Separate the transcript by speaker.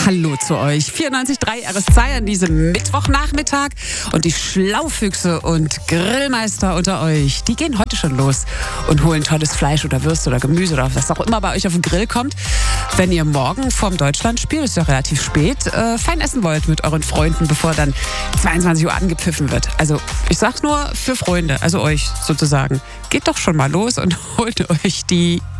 Speaker 1: Hallo zu euch. 94.3 RS2 an diesem Mittwochnachmittag. Und die Schlaufüchse und Grillmeister unter euch, die gehen heute schon los und holen tolles Fleisch oder Würste oder Gemüse oder was auch immer bei euch auf den Grill kommt. Wenn ihr morgen vorm Deutschlandspiel, ist ja relativ spät, fein essen wollt mit euren Freunden, bevor dann 22 Uhr angepfiffen wird. Also ich sag's nur für Freunde, also euch sozusagen. Geht doch schon mal los und holt euch die